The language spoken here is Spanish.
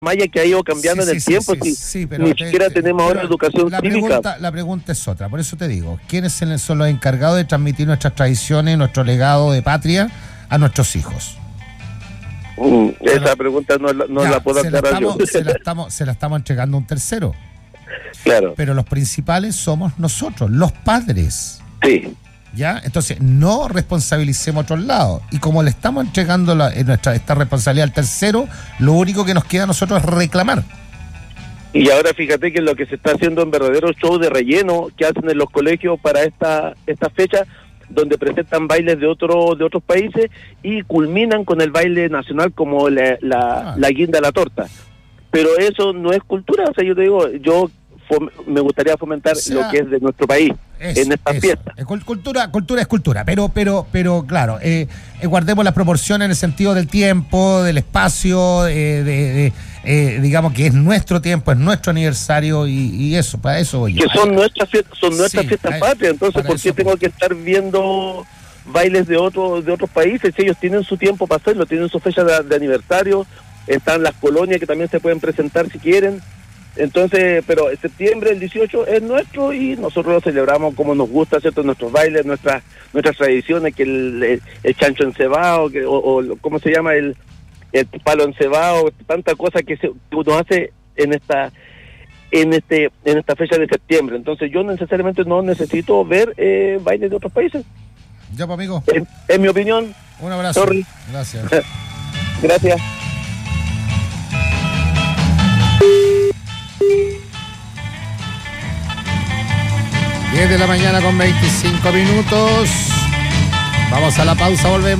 maya que ha ido cambiando en el tiempo, pero ni siquiera tenemos ahora educación cívica. La pregunta es otra, por eso te digo, ¿quiénes son los encargados de transmitir nuestras tradiciones, nuestro legado de patria a nuestros hijos? Esa pregunta no la puedo aclarar yo. Se la estamos entregando a un tercero. Claro. Pero los principales somos nosotros, los padres. Sí. ¿Ya? Entonces, no responsabilicemos a otros lados. Y como le estamos entregando esta responsabilidad al tercero, lo único que nos queda a nosotros es reclamar. Y ahora fíjate que lo que se está haciendo en verdaderos shows de relleno que hacen en los colegios para esta fecha, donde presentan bailes de otros países y culminan con el baile nacional como la guinda de la torta. Pero eso no es cultura, o sea, yo te digo, me gustaría fomentar lo que es de nuestro país en esta fiesta. Cultura es cultura, pero claro, guardemos las proporciones en el sentido del tiempo, del espacio, digamos que es nuestro tiempo, es nuestro aniversario y eso, para eso voy yo. Que son nuestras fiestas patrias, entonces ¿por qué tengo que estar viendo bailes de otros países? Si ellos tienen su tiempo para hacerlo, tienen su fecha de aniversario, están las colonias que también se pueden presentar si quieren. Entonces, pero en septiembre, el 18, es nuestro y nosotros lo celebramos como nos gusta, ¿cierto? Nuestros bailes, nuestras tradiciones, que el chancho encebado, o ¿cómo se llama? El palo encebado, tanta cosa que uno hace en esta fecha de septiembre. Entonces yo necesariamente no necesito ver bailes de otros países. Ya, pues, amigo. En mi opinión. Un abrazo. Sorry. Gracias. Gracias. Diez de la mañana con 25 minutos. Vamos a la pausa, volvemos.